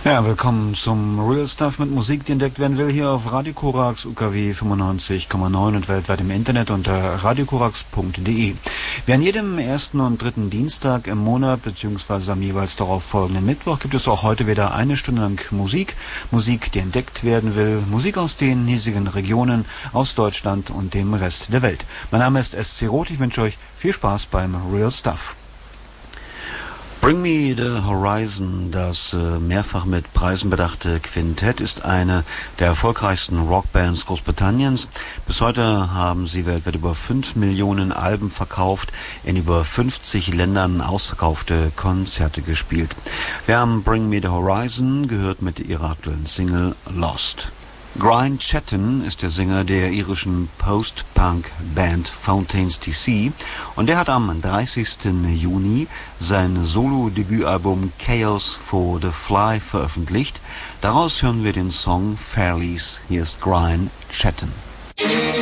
Ja, willkommen zum Real Stuff mit Musik, die entdeckt werden will, hier auf Radio Korax, UKW 95,9 und weltweit im Internet unter radiokorax.de. Wie an jedem ersten und dritten Dienstag im Monat, beziehungsweise am jeweils darauf folgenden Mittwoch, gibt es auch heute wieder eine Stunde lang Musik, die entdeckt werden will, Musik aus den hiesigen Regionen, aus Deutschland und dem Rest der Welt. Mein Name ist SC Roth, ich wünsche euch viel Spaß beim Real Stuff. Bring Me the Horizon, das mehrfach mit Preisen bedachte Quintett, ist eine der erfolgreichsten Rockbands Großbritanniens. Bis heute haben sie weltweit über 5 Millionen Alben verkauft, in über 50 Ländern ausverkaufte Konzerte gespielt. Wir haben Bring Me the Horizon gehört mit ihrer aktuellen Single Lost. Brian Chatton ist der Sänger der irischen Post-Punk-Band Fountains DC und der hat am 30. Juni sein Solo-Debütalbum Chaos for the Fly veröffentlicht. Daraus hören wir den Song Fairlies. Hier ist Brian Chatton.